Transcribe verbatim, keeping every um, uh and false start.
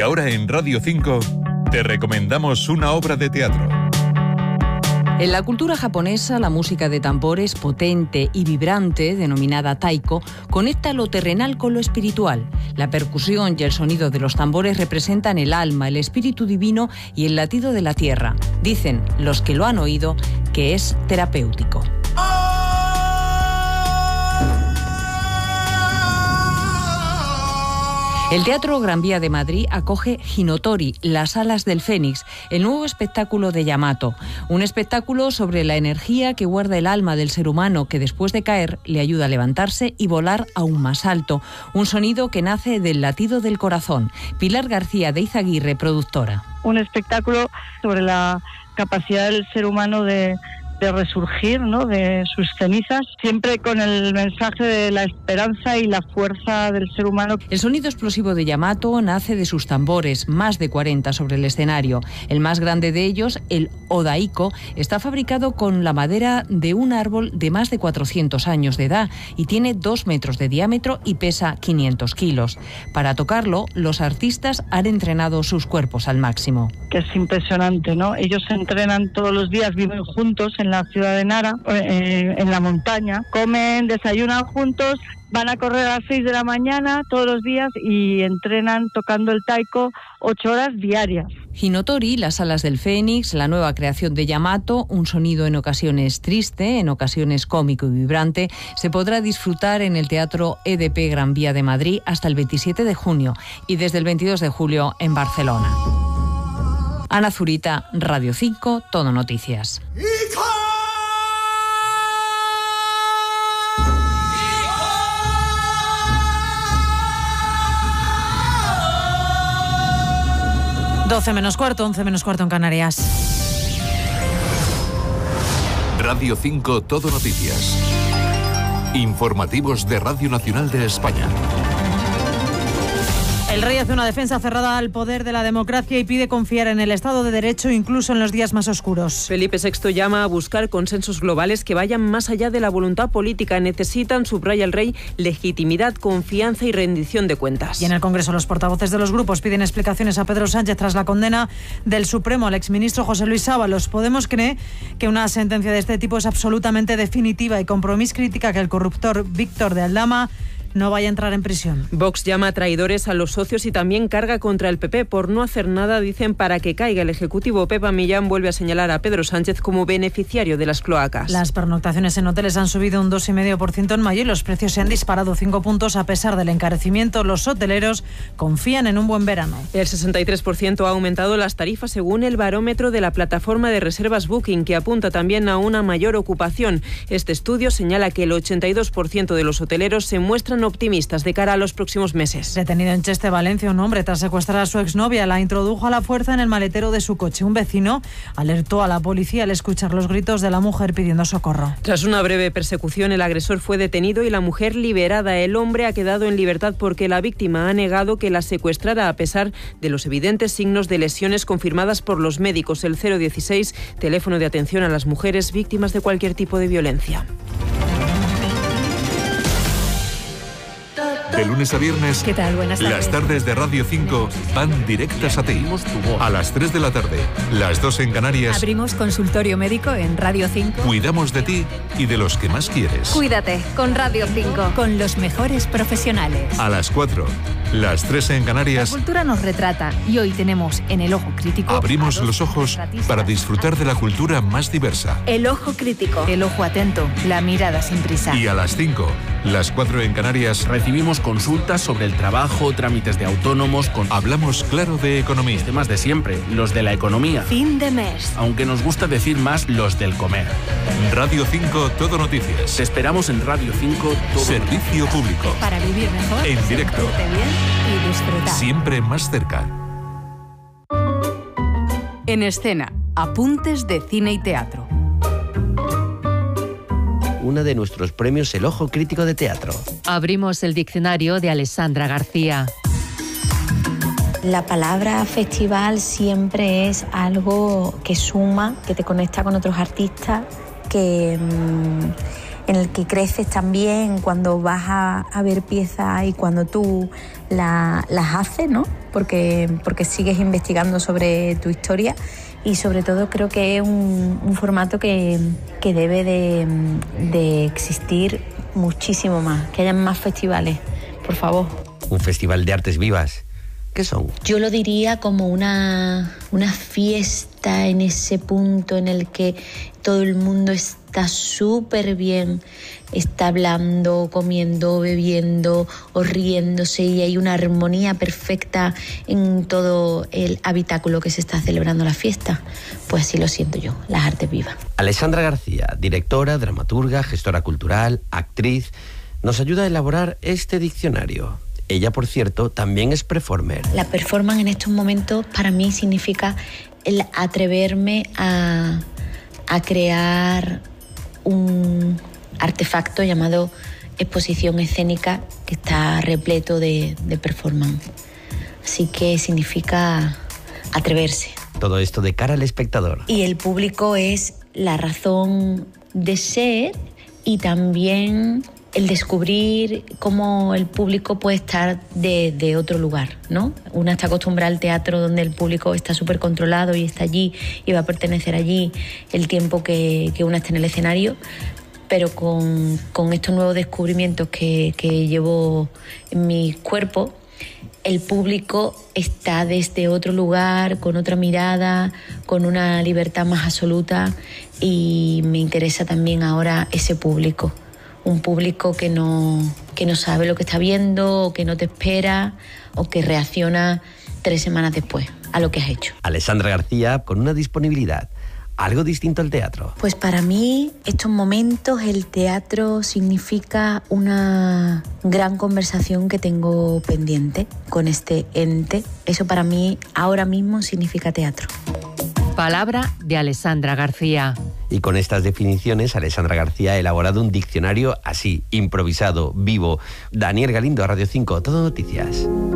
ahora en Radio cinco te recomendamos una obra de teatro. En la cultura japonesa, la música de tambores potente y vibrante, denominada taiko, conecta lo terrenal con lo espiritual. La percusión y el sonido de los tambores representan el alma, el espíritu divino y el latido de la tierra. Dicen los que lo han oído que es terapéutico. El Teatro Gran Vía de Madrid acoge Hinotori, las alas del Fénix, el nuevo espectáculo de Yamato. Un espectáculo sobre la energía que guarda el alma del ser humano, que después de caer le ayuda a levantarse y volar aún más alto. Un sonido que nace del latido del corazón. Pilar García de Izaguirre, productora. Un espectáculo sobre la capacidad del ser humano de... de resurgir, ¿no?, de sus cenizas, siempre con el mensaje de la esperanza y la fuerza del ser humano. El sonido explosivo de Yamato nace de sus tambores, más de cuarenta sobre el escenario. El más grande de ellos, el Odaiko, está fabricado con la madera de un árbol de más de cuatrocientos años de edad y tiene dos metros de diámetro y pesa quinientos kilos. Para tocarlo, los artistas han entrenado sus cuerpos al máximo. Que es impresionante, ¿no? Ellos se entrenan todos los días, viven juntos en la ciudad de Nara, eh, en la montaña, comen, desayunan juntos, van a correr a las seis de la mañana todos los días y entrenan tocando el taiko ocho horas diarias. Hinotori, las alas del Fénix, la nueva creación de Yamato, un sonido en ocasiones triste, en ocasiones cómico y vibrante, se podrá disfrutar en el Teatro E D P Gran Vía de Madrid hasta el veintisiete de junio y desde el veintidós de julio en Barcelona. Ana Zurita, Radio cinco, Todo Noticias. doce menos cuarto, once menos cuarto en Canarias. Radio cinco, Todo Noticias. Informativos de Radio Nacional de España. El rey hace una defensa cerrada al poder de la democracia y pide confiar en el Estado de Derecho incluso en los días más oscuros. Felipe sexto llama a buscar consensos globales que vayan más allá de la voluntad política. Necesitan, subraya el rey, legitimidad, confianza y rendición de cuentas. Y en el Congreso los portavoces de los grupos piden explicaciones a Pedro Sánchez tras la condena del Supremo al exministro José Luis Ábalos. Podemos cree que una sentencia de este tipo es absolutamente definitiva y Compromís critica que el corruptor Víctor de Aldama no vaya a entrar en prisión. Vox llama a traidores a los socios y también carga contra el P P por no hacer nada, dicen, para que caiga el Ejecutivo. Pepa Millán vuelve a señalar a Pedro Sánchez como beneficiario de las cloacas. Las pernoctaciones en hoteles han subido un dos coma cinco por ciento en mayo y los precios se han disparado cinco puntos a pesar del encarecimiento. Los hoteleros confían en un buen verano. El sesenta y tres por ciento ha aumentado las tarifas según el barómetro de la plataforma de reservas Booking, que apunta también a una mayor ocupación. Este estudio señala que el ochenta y dos por ciento de los hoteleros se muestran optimistas de cara a los próximos meses. Detenido en Cheste, Valencia, un hombre tras secuestrar a su exnovia la introdujo a la fuerza en el maletero de su coche. Un vecino alertó a la policía al escuchar los gritos de la mujer pidiendo socorro. Tras una breve persecución, el agresor fue detenido y la mujer liberada. El hombre ha quedado en libertad porque la víctima ha negado que la secuestrara a pesar de los evidentes signos de lesiones confirmadas por los médicos. El cero dieciséis, teléfono de atención a las mujeres víctimas de cualquier tipo de violencia. De lunes a viernes, ¿Qué tal? Buenas tardes. las tardes de Radio cinco van directas a ti. A las tres de la tarde, las dos en Canarias, Abrimos consultorio médico en Radio cinco. cuidamos de ti y de los que más quieres. Cuídate con Radio cinco. Con los mejores profesionales. A las cuatro, las tres en La Canarias, cultura nos retrata y hoy tenemos en El Ojo Crítico abrimos a dos los ojos retratistas. para disfrutar de la cultura más diversa. El Ojo Crítico. El ojo atento, la mirada sin prisa. Y a las cinco, las cuatro en Canarias, recibimos consultas sobre el trabajo, trámites de autónomos, con hablamos claro de economía. temas de siempre, los de la economía. Fin de mes. Aunque nos gusta decir más los del comer. Radio cinco, Todo Noticias. Te esperamos en Radio cinco. Todo Servicio público. Para vivir mejor, En directo. sentirte bien y disfrutar. Siempre más cerca. En escena, apuntes de cine y teatro. Uno de nuestros premios, el Ojo Crítico de Teatro. Abrimos el diccionario de Alessandra García. La palabra festival siempre es algo que suma, que te conecta con otros artistas, que, mmm, en el que creces también cuando vas a, a ver piezas y cuando tú la, las haces, ¿no? Porque, porque sigues investigando sobre tu historia y sobre todo creo que es un, un formato que, que debe de, de existir muchísimo más, que haya más festivales, por favor. Un festival de artes vivas. ¿Qué son? Yo lo diría como una, una fiesta en ese punto en el que todo el mundo está súper bien, está hablando, comiendo, bebiendo o riéndose y hay una armonía perfecta en todo el habitáculo que se está celebrando la fiesta. Pues así lo siento yo, las artes vivas. Alessandra García, directora, dramaturga, gestora cultural, actriz, nos ayuda a elaborar este diccionario. Ella, por cierto, también es performer. La performance en estos momentos para mí significa el atreverme a, a crear un artefacto llamado exposición escénica que está repleto de, de performance. Así que significa atreverse. Todo esto de cara al espectador. Y el público es la razón de ser y también el descubrir cómo el público puede estar de, de otro lugar, ¿no? Una está acostumbrada al teatro donde el público está súper controlado y está allí y va a pertenecer allí el tiempo que, que una está en el escenario, pero con, con estos nuevos descubrimientos que, que llevo en mi cuerpo, el público está desde otro lugar, con otra mirada, con una libertad más absoluta y me interesa también ahora ese público. Un público que no, que no sabe lo que está viendo, o que no te espera, o que reacciona tres semanas después a lo que has hecho. Alessandra García, con una disponibilidad algo distinto al teatro. Pues para mí, estos momentos, el teatro significa una gran conversación que tengo pendiente con este ente. Eso para mí, ahora mismo, significa teatro. Palabra de Alessandra García. Y con estas definiciones, Alessandra García ha elaborado un diccionario así, improvisado, vivo. Daniel Galindo, Radio cinco, Todo Noticias.